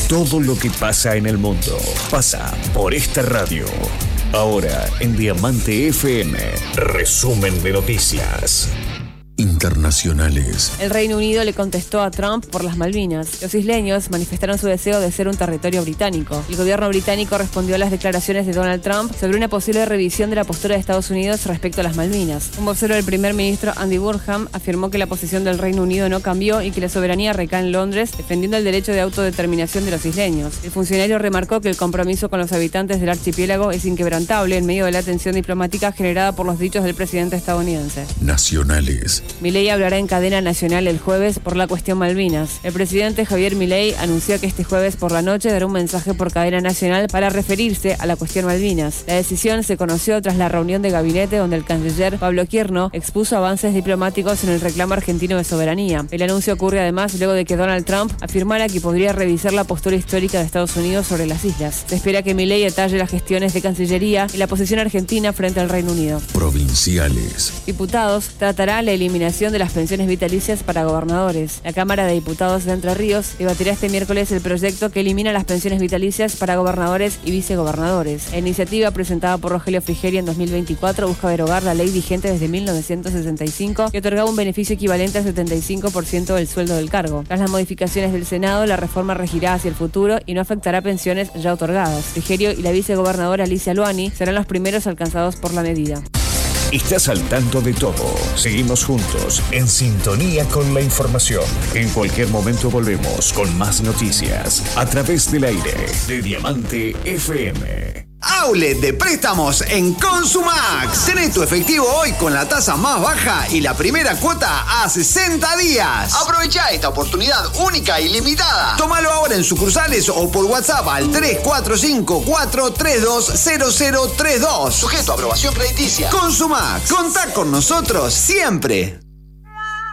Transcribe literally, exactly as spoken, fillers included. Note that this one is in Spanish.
Todo lo que pasa en el mundo pasa por esta radio. Ahora en Diamante F M, resumen de noticias internacionales. El Reino Unido le contestó a Trump por las Malvinas. Los isleños manifestaron su deseo de ser un territorio británico. El gobierno británico respondió a las declaraciones de Donald Trump sobre una posible revisión de la postura de Estados Unidos respecto a las Malvinas. Un vocero del primer ministro Andy Burnham afirmó que la posición del Reino Unido no cambió y que la soberanía recae en Londres, defendiendo el derecho de autodeterminación de los isleños. El funcionario remarcó que el compromiso con los habitantes del archipiélago es inquebrantable en medio de la tensión diplomática generada por los dichos del presidente estadounidense. Nacionales. Milei hablará en cadena nacional el jueves por la cuestión Malvinas. El presidente Javier Milei anunció que este jueves por la noche dará un mensaje por cadena nacional para referirse a la cuestión Malvinas. La decisión se conoció tras la reunión de gabinete donde el canciller Pablo Quierno expuso avances diplomáticos en el reclamo argentino de soberanía. El anuncio ocurre además luego de que Donald Trump afirmara que podría revisar la postura histórica de Estados Unidos sobre las islas. Se espera que Milei detalle las gestiones de Cancillería y la posición argentina frente al Reino Unido. Provinciales. Diputados tratará la eliminación de las pensiones vitalicias para gobernadores. La Cámara de Diputados de Entre Ríos debatirá este miércoles el proyecto que elimina las pensiones vitalicias para gobernadores y vicegobernadores. La iniciativa presentada por Rogelio Frigerio en dos mil veinticuatro busca derogar la ley vigente desde mil novecientos sesenta y cinco que otorgaba un beneficio equivalente al setenta y cinco por ciento del sueldo del cargo. Tras las modificaciones del Senado, la reforma regirá hacia el futuro y no afectará pensiones ya otorgadas. Frigerio y la vicegobernadora Alicia Luani serán los primeros alcanzados por la medida. Estás al tanto de todo. Seguimos juntos, en sintonía con la información. En cualquier momento volvemos con más noticias a través del aire de Diamante F M. Outlet de préstamos en Consumax. Tenés tu efectivo hoy con la tasa más baja y la primera cuota a sesenta días. Aprovecha esta oportunidad única y limitada. Tómalo ahora en sucursales o por WhatsApp al tres cuatro cinco cuatro tres dos cero cero tres dos. Sujeto a aprobación crediticia. Consumax. Contá con nosotros siempre.